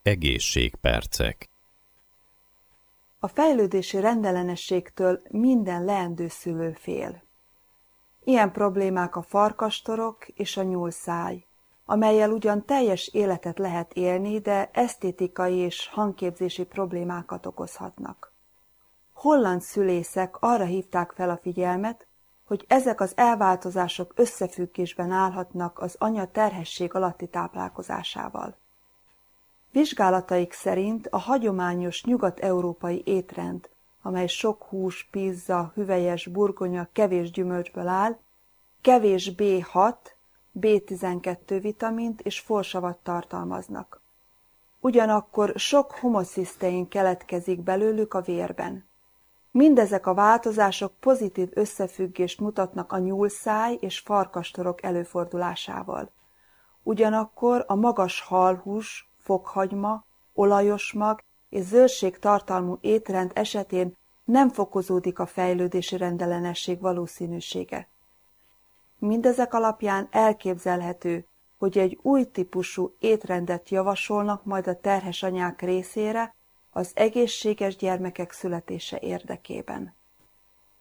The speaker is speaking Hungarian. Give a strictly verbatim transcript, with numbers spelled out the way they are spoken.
Egészségpercek. A fejlődési rendellenességtől minden leendő szülő fél. Ilyen problémák a farkastorok és a nyúlszáj, amellyel ugyan teljes életet lehet élni, de esztétikai és hangképzési problémákat okozhatnak. Holland szülészek arra hívták fel a figyelmet, hogy ezek az elváltozások összefüggésben állhatnak az anya terhesség alatti táplálkozásával. Vizsgálataik szerint a hagyományos nyugat-európai étrend, amely sok hús, pizza, hüvelyes, burgonya, kevés gyümölcsből áll, kevés bé hat, bé tizenkettő vitamint és folsavat tartalmaznak. Ugyanakkor sok homoциsztein keletkezik belőlük a vérben. Mindezek a változások pozitív összefüggést mutatnak a nyúlszáj és farkastorok előfordulásával. Ugyanakkor a magas halhús, fokhagyma, olajos mag és zöldség tartalmú étrend esetén nem fokozódik a fejlődési rendellenesség valószínűsége. Mindezek alapján elképzelhető, hogy egy új típusú étrendet javasolnak majd a terhes anyák részére az egészséges gyermekek születése érdekében.